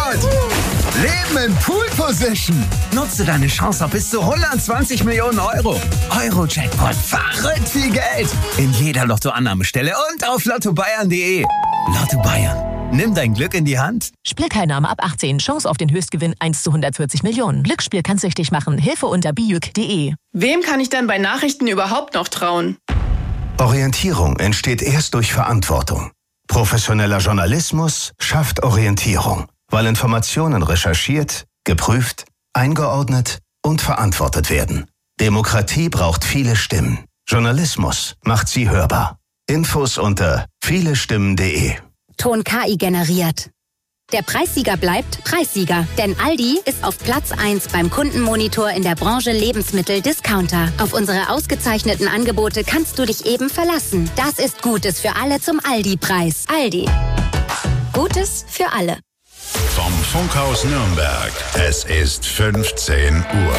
Jackpot! Leben in Pool Position. Nutze deine Chance auf bis zu 120 Millionen Euro. Euro-Jackpot. Verrückt viel Geld. In jeder Lottoannahmestelle und auf lottobayern.de. Lotto Bayern. Nimm dein Glück in die Hand. Spielteilnahme ab 18. Chance auf den Höchstgewinn 1 zu 140 Millionen. Glücksspiel kann süchtig machen. Hilfe unter bijuk.de. Wem kann ich denn bei Nachrichten überhaupt noch trauen? Orientierung entsteht erst durch Verantwortung. Professioneller Journalismus schafft Orientierung, weil Informationen recherchiert, geprüft, eingeordnet und verantwortet werden. Demokratie braucht viele Stimmen. Journalismus macht sie hörbar. Infos unter vielestimmen.de. Ton KI generiert. Der Preissieger bleibt Preissieger, denn Aldi ist auf Platz 1 beim Kundenmonitor in der Branche Lebensmittel-Discounter. Auf unsere ausgezeichneten Angebote kannst du dich eben verlassen. Das ist Gutes für alle zum Aldi-Preis. Aldi. Gutes für alle. Vom Funkhaus Nürnberg. Es ist 15 Uhr.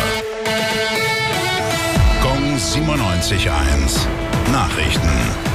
Gong 97.1. Nachrichten.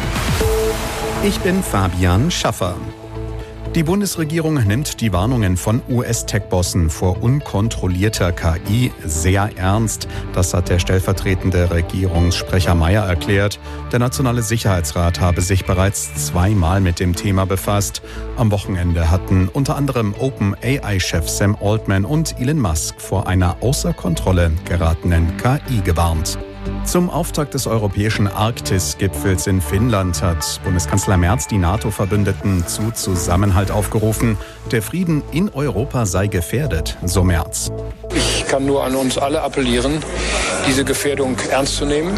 Ich bin Fabian Schaffer. Die Bundesregierung nimmt die Warnungen von US-Tech-Bossen vor unkontrollierter KI sehr ernst. Das hat der stellvertretende Regierungssprecher Mayer erklärt. Der Nationale Sicherheitsrat habe sich bereits 2-mal mit dem Thema befasst. Am Wochenende hatten unter anderem OpenAI-Chef Sam Altman und Elon Musk vor einer außer Kontrolle geratenen KI gewarnt. Zum Auftakt des europäischen Arktis-Gipfels in Finnland hat Bundeskanzler Merz die NATO-Verbündeten zu Zusammenhalt aufgerufen. Der Frieden in Europa sei gefährdet, so Merz. Ich kann nur an uns alle appellieren, diese Gefährdung ernst zu nehmen,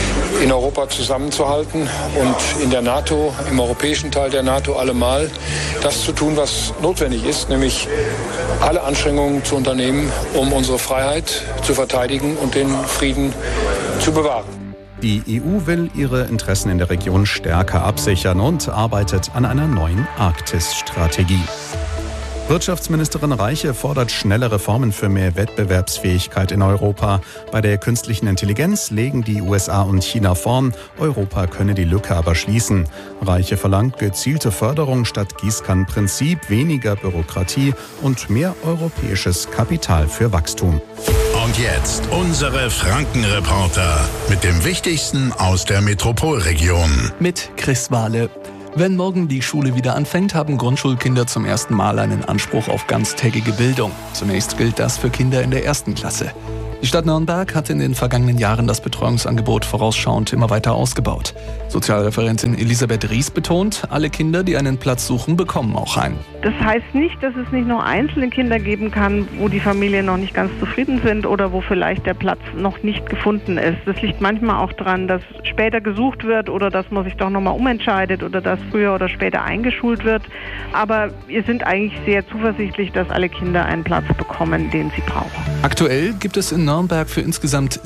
in Europa zusammenzuhalten und in der NATO, im europäischen Teil der NATO allemal das zu tun, was notwendig ist, nämlich alle Anstrengungen zu unternehmen, um unsere Freiheit zu verteidigen und den Frieden zu bewahren. Die EU will ihre Interessen in der Region stärker absichern und arbeitet an einer neuen Arktis-Strategie. Wirtschaftsministerin Reiche fordert schnelle Reformen für mehr Wettbewerbsfähigkeit in Europa. Bei der künstlichen Intelligenz legen die USA und China vorn. Europa könne die Lücke aber schließen. Reiche verlangt gezielte Förderung statt Gießkannenprinzip, weniger Bürokratie und mehr europäisches Kapital für Wachstum. Und jetzt unsere Frankenreporter mit dem Wichtigsten aus der Metropolregion. Mit Chris Wahle. Wenn morgen die Schule wieder anfängt, haben Grundschulkinder zum ersten Mal einen Anspruch auf ganztägige Bildung. Zunächst gilt das für Kinder in der 1. Klasse. Die Stadt Nürnberg hat in den vergangenen Jahren das Betreuungsangebot vorausschauend immer weiter ausgebaut. Sozialreferentin Elisabeth Ries betont, alle Kinder, die einen Platz suchen, bekommen auch einen. Das heißt nicht, dass es nicht noch einzelne Kinder geben kann, wo die Familien noch nicht ganz zufrieden sind oder wo vielleicht der Platz noch nicht gefunden ist. Das liegt manchmal auch daran, dass später gesucht wird oder dass man sich doch nochmal umentscheidet oder dass früher oder später eingeschult wird. Aber wir sind eigentlich sehr zuversichtlich, dass alle Kinder einen Platz bekommen, den sie brauchen. Aktuell gibt es in Nürnberg für insgesamt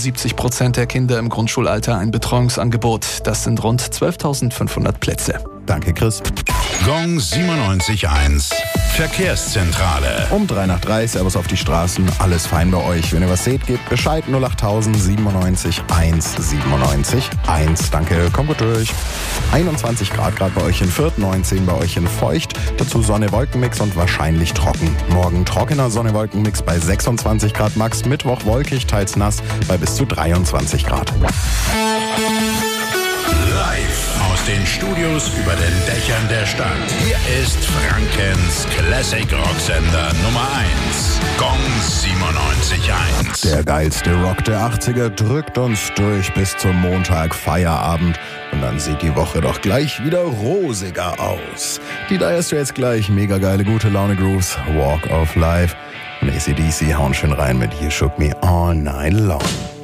77% der Kinder im Grundschulalter ein Betreuungsangebot. Das sind rund 12.500 Plätze. Danke, Chris. Gong 97.1. Verkehrszentrale. Um 3:03, Servus auf die Straßen, alles fein bei euch. Wenn ihr was seht, gebt Bescheid, 08000 97 1 97 1. Danke, kommt gut durch. 21 Grad gerade bei euch in Fürth, 19 bei euch in Feucht. Dazu Sonne-Wolkenmix und wahrscheinlich trocken. Morgen trockener Sonne-Wolkenmix bei 26 Grad max. Mittwoch wolkig, teils nass bei bis zu 23 Grad. Live aus den Studios über den Dächern der Stadt. Hier ist Frankens Classic Rocksender Nummer 1. Gong 97.1. Der geilste Rock der 80er drückt uns durch bis zum Montag Feierabend. Und dann sieht die Woche doch gleich wieder rosiger aus. Die Dire Straits gleich, mega geile, gute Laune Grooves, Walk of Life. Und AC/DC hauen schön rein mit You Shook Me All Night Long.